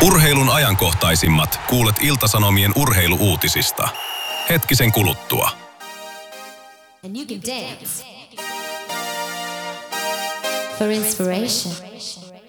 Urheilun ajankohtaisimmat kuulet Ilta-Sanomien urheiluuutisista. Hetkisen kuluttua. And you can dance for inspiration.